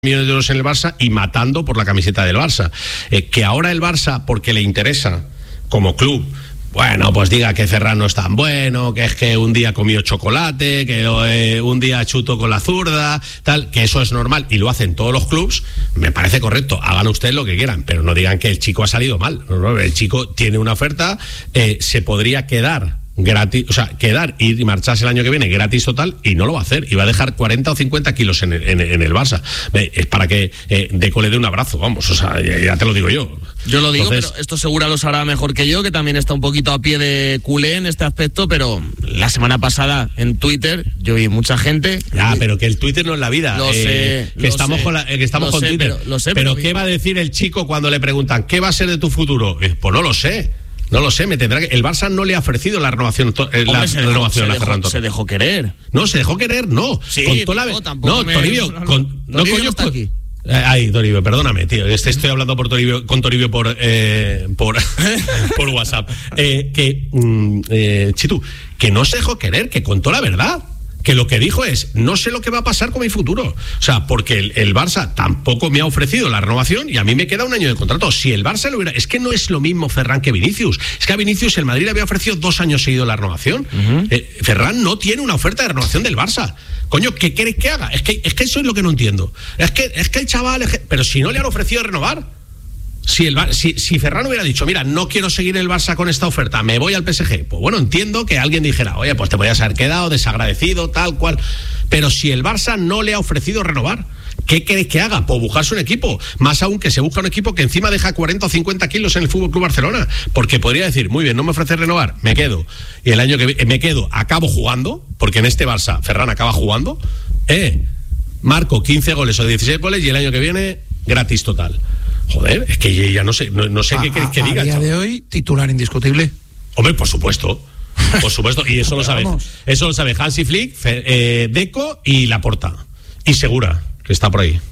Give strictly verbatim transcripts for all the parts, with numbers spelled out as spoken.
millones de euros en el Barça y matando por la camiseta del Barça. Eh, que ahora el Barça, porque le interesa como club, bueno, pues diga que Ferran no es tan bueno, que es que un día comió chocolate, que eh, un día chuto con la zurda, tal, que eso es normal y lo hacen todos los clubs, me parece correcto, hagan ustedes lo que quieran, pero no digan que el chico ha salido mal. No, no, el chico tiene una oferta, eh, se podría quedar gratis, o sea, quedar y marcharse el año que viene gratis total, y no lo va a hacer, y va a dejar cuarenta o cincuenta kilos en el, en, en el Barça. Es para que eh, Deco le dé un abrazo, vamos, o sea, ya, ya te lo digo yo. Yo lo digo, Entonces, pero esto seguro lo sabrá mejor que yo, que también está un poquito a pie de culé en este aspecto, pero la semana pasada en Twitter yo vi mucha gente. Ya, pero que el Twitter no es la vida. Lo eh, sé, que lo estamos sé, con, la, eh, que estamos lo con sé, Twitter. Pero, lo sé, pero, pero ¿qué va a decir el chico cuando le preguntan qué va a ser de tu futuro? Eh, pues no lo sé. No lo sé, me tendrá que... El Barça no le ha ofrecido la renovación, eh, Hombre, la se dejó, renovación se a dejó, Ferran Torres. Se dejó querer. No, se dejó querer, no. Sí, con toda no, la... tampoco No, me... Toribio, no, no, con... no, no, Toribio coño, está aquí. Eh, ay, Toribio, perdóname, tío. Este, estoy hablando por Toribio, con Toribio por eh, por, por WhatsApp. Eh, que, mm, eh, Chitu, que no se dejó querer, que contó la verdad. Que lo que dijo es, no sé lo que va a pasar con mi futuro. O sea, porque el, el Barça tampoco me ha ofrecido la renovación y a mí me queda un año de contrato. Si el Barça lo hubiera... Es que no es lo mismo Ferran que Vinicius. Es que a Vinicius el Madrid le había ofrecido dos años seguidos la renovación. Uh-huh. eh, Ferran no tiene una oferta de renovación del Barça. Coño, ¿qué queréis que haga? Es que, es que eso es lo que no entiendo. Es que, es que el chaval... Es que, pero si no le han ofrecido renovar... Si, el, si, si Ferran hubiera dicho, mira, no quiero seguir el Barça con esta oferta, me voy al P S G, pues bueno, entiendo que alguien dijera, oye, pues te podías haber quedado desagradecido, tal cual. Pero si el Barça no le ha ofrecido renovar, ¿qué queréis que haga? Pues buscarse un equipo. Más aún que se busca un equipo que encima deja cuarenta o cincuenta kilos en el F C Barcelona. Porque podría decir, muy bien, no me ofrece renovar, me quedo. Y el año que viene, me quedo, acabo jugando, porque en este Barça Ferran acaba jugando, eh, marco quince goles o dieciséis goles y el año que viene, gratis total. Joder, es que ya no sé, no, no sé a, qué queréis que diga. A día chaval. de hoy, titular indiscutible. Hombre, por supuesto. Por supuesto, y eso lo sabe. Eso lo sabe Hansi Flick, eh, Deco y Laporta. Y Segura, que está por ahí.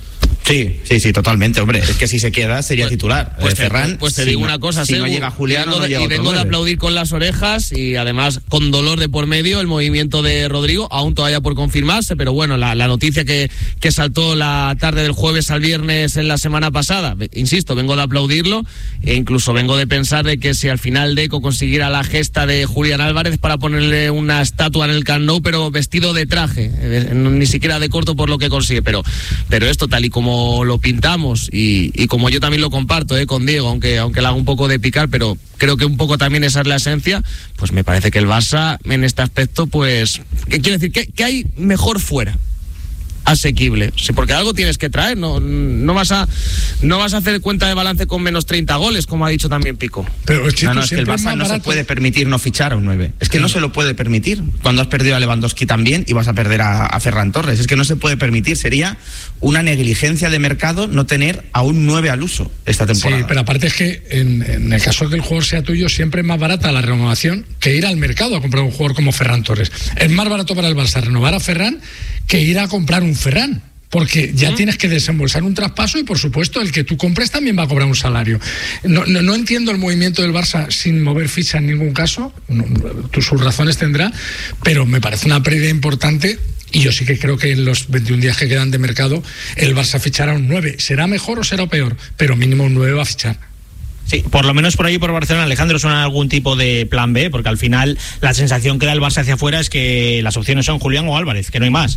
Sí, sí, sí, totalmente, hombre. Es que si se queda sería pues, titular. Pues, eh, Ferran, te, pues te si digo no, una cosa, si Segu, no llega Julián, vengo no de, llega y otro vengo de nueve. aplaudir con las orejas y además con dolor de por medio el movimiento de Rodrigo, aún todavía por confirmarse, pero bueno, la, la noticia que, que saltó la tarde del jueves al viernes en la semana pasada, insisto, vengo de aplaudirlo e incluso vengo de pensar de que si al final Deco consiguiera la gesta de Julián Álvarez para ponerle una estatua en el Camp Nou, pero vestido de traje, ni siquiera de corto por lo que consigue, pero, pero esto tal y como lo pintamos y, y como yo también lo comparto eh, con Diego, aunque, aunque le haga un poco de picar, pero creo que un poco también esa es la esencia, pues me parece que el Barça en este aspecto, pues, ¿qué quiero decir? ¿Qué, qué hay mejor fuera? Asequible, sí, porque algo tienes que traer, no, no vas a no vas a hacer cuenta de balance con menos treinta goles, como ha dicho también Pico. Pero es, no, no, es que el Barça no se puede permitir no fichar a un nueve. Es que no se lo puede permitir. Cuando has perdido a Lewandowski también y vas a perder a, a Ferran Torres, es que no se puede permitir. Sería una negligencia de mercado no tener a un nueve al uso esta temporada. Sí, pero aparte es que en, en el caso de que el jugador sea tuyo, siempre es más barata la renovación que ir al mercado a comprar un jugador como Ferran Torres. Es más barato para el Barça renovar a Ferran que ir a comprar un Ferran, porque ya ¿Mm? tienes que desembolsar un traspaso y por supuesto el que tú compres también va a cobrar un salario. No, no, no entiendo el movimiento del Barça sin mover ficha en ningún caso, no, tú sus razones tendrá, pero me parece una pérdida importante y yo sí que creo que en los veintiún días que quedan de mercado el Barça fichará un nueve. ¿Será mejor o será peor? Pero mínimo un nueve va a fichar. Sí, por lo menos por ahí por Barcelona, Alejandro, suena algún tipo de plan B, porque al final la sensación que da el Barça hacia afuera es que las opciones son Julián o Álvarez, que no hay más.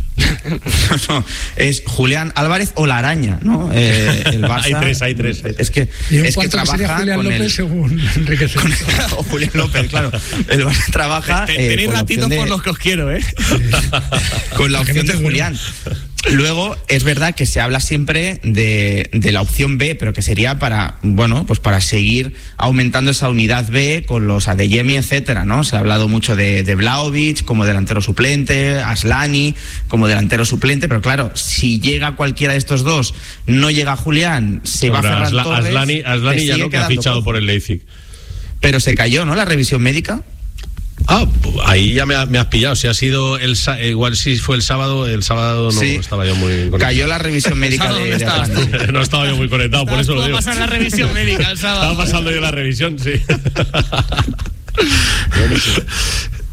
No, es Julián Álvarez o la araña, ¿no? Eh, el Barça, hay tres, hay tres. Es que, y un es que trabaja sería Julián López el, según Enrique con, o Julián López, claro. El Barça trabaja. Eh, Tenéis ratitos de, por los que os quiero, ¿eh? Con la opción de Julián. Luego, es verdad que se habla siempre de, de la opción B, pero que sería para, bueno, pues para seguir aumentando esa unidad B con los Adeyemi, etcétera, ¿no? Se ha hablado mucho de, de Vlahovic como delantero suplente, Aslani como delantero suplente, pero claro, si llega cualquiera de estos dos, no llega Julián, se va a Ferran Asla, Torres. Aslani, Aslani ya no, que ha fichado por el Leipzig. Pero se cayó, ¿no? La revisión médica. Ah, ahí ya me, ha, me has pillado. Si ha sido el igual si fue el sábado, el sábado no sí. estaba yo muy conectado. Cayó la revisión médica de, de no estaba yo muy conectado, por eso lo digo. Va a pasar la revisión médica el sábado. Estaba pasando yo la revisión, sí.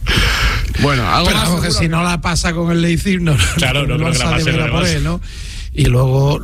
Bueno, algo pero más que si no la pasa con el Leipzig, no. Claro, no, no, no creo que la pase por él, ¿no? y luego